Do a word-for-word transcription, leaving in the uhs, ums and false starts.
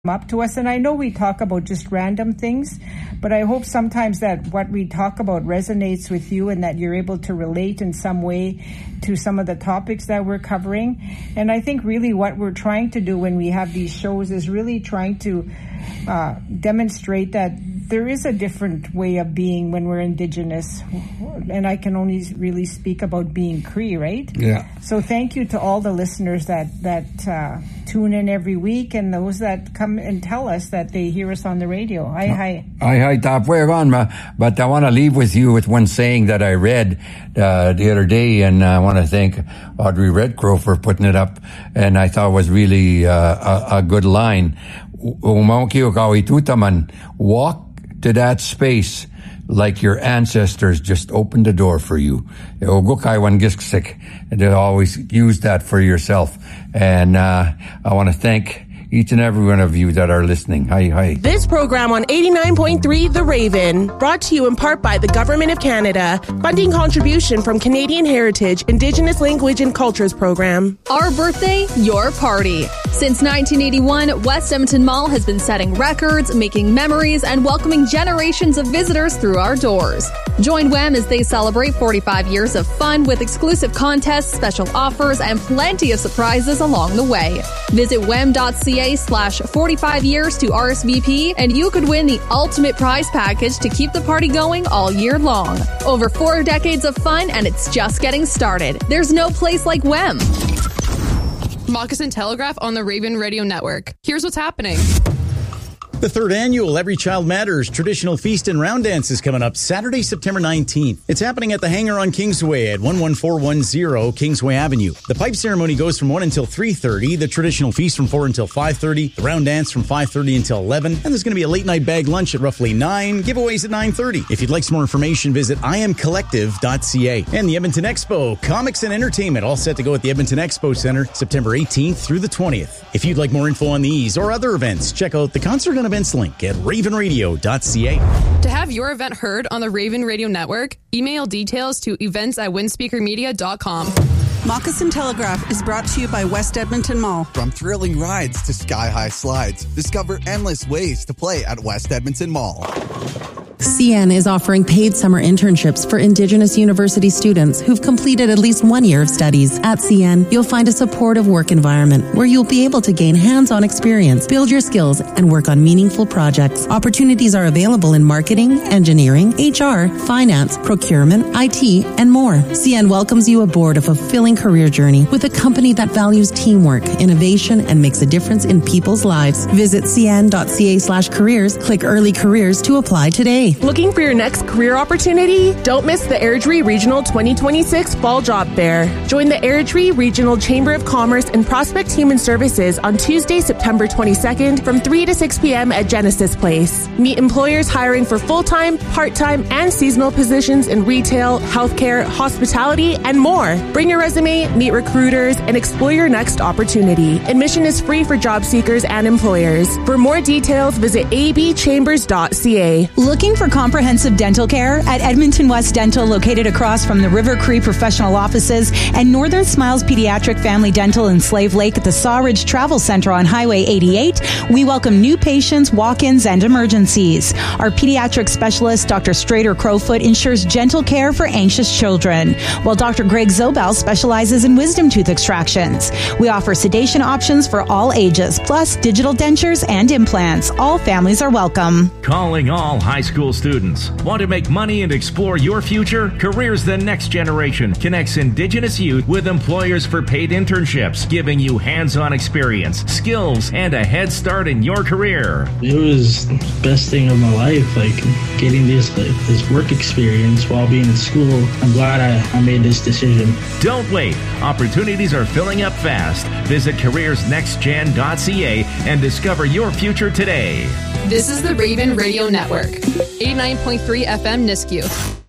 up to us. And I know we talk about just random things, but I hope sometimes that what we talk about resonates with you and that you're able to relate in some way to some of the topics that we're covering. And I think really what we're trying to do when we have these shows is really trying to uh, demonstrate that there is a different way of being when we're Indigenous. And I can only really speak about being Cree, right? Yeah. So thank you to all the listeners that, that uh, tune in every week and those that come and tell us that they hear us on the radio. Hi, hi. Hi, hi, Top. We're on, but I want to leave with you with one saying that I read uh, the other day, and I want to thank Audrey Redcrow for putting it up, and I thought it was really uh, a, a good line. Walk to that space like your ancestors just opened the door for you. And they always use that for yourself. And uh, I want to thank each and every one of you that are listening. Hi, hi. This program on eighty-nine point three The Raven, brought to you in part by the Government of Canada, funding contribution from Canadian Heritage, Indigenous Language and Cultures Program. Our birthday, your party. Since nineteen eighty-one, West Edmonton Mall has been setting records, making memories, and welcoming generations of visitors through our doors. Join W E M as they celebrate forty-five years of fun with exclusive contests, special offers, and plenty of surprises along the way. Visit wem.ca slash 45 years to R S V P, and you could win the ultimate prize package to keep the party going all year long. Over four decades of fun, and it's just getting started. There's no place like W E M. Moccasin Telegraph on the Raven Radio Network. Here's what's happening. The third annual Every Child Matters traditional feast and round dance is coming up Saturday, September nineteenth. It's happening at the Hangar on Kingsway at one one four one zero Kingsway Avenue. The pipe ceremony goes from one until three thirty, the traditional feast from four until five thirty, the round dance from five thirty until eleven, and there's going to be a late night bag lunch at roughly nine, giveaways at nine thirty. If you'd like some more information, visit I am collective dot c a. And the Edmonton Expo, comics and entertainment, all set to go at the Edmonton Expo Center September eighteenth through the twentieth. If you'd like more info on these or other events, check out the concert and events link at raven radio dot c a. To have your event heard on the Raven Radio Network, email details to events at windspeaker media dot com. Moccasin Telegraph is brought to you by West Edmonton Mall. From thrilling rides to sky-high slides, discover endless ways to play at West Edmonton Mall. C N is offering paid summer internships for Indigenous university students who've completed at least one year of studies. At C N, you'll find a supportive work environment where you'll be able to gain hands-on experience, build your skills, and work on meaningful projects. Opportunities are available in marketing, engineering, H R, finance, procurement, I T, and more. C N welcomes you aboard a fulfilling career journey with a company that values teamwork, innovation, and makes a difference in people's lives. Visit cn.ca slash careers, click early careers to apply today. Looking for your next career opportunity? Don't miss the Airdrie Regional twenty twenty-six Fall Job Fair. Join the Airdrie Regional Chamber of Commerce and Prospect Human Services on Tuesday, September twenty-second from three to six p.m. at Genesis Place. Meet employers hiring for full-time, part-time, and seasonal positions in retail, healthcare, hospitality, and more. Bring your resume, meet recruiters, and explore your next opportunity. Admission is free for job seekers and employers. For more details, visit a b chambers dot c a. Looking for comprehensive dental care? At Edmonton West Dental, located across from the River Cree Professional Offices and Northern Smiles Pediatric Family Dental in Slave Lake at the Sawridge Travel Center on Highway eighty-eight, we welcome new patients, walk-ins, and emergencies. Our pediatric specialist, Doctor Strader Crowfoot, ensures gentle care for anxious children, while Doctor Greg Zobel specializes in wisdom tooth extractions. We offer sedation options for all ages, plus digital dentures and implants. All families are welcome. Calling all high school students. Want to make money and explore your future? Careers the Next Generation connects Indigenous youth with employers for paid internships, giving you hands-on experience, skills, and a head start in your career. It was the best thing of my life, like getting this this work experience while being in school. I'm glad I, I made this decision. Don't wait. Opportunities are filling up fast. Visit careers next gen dot c a and discover your future today. This is the Raven Radio Network. eighty-nine point three F M Nisku.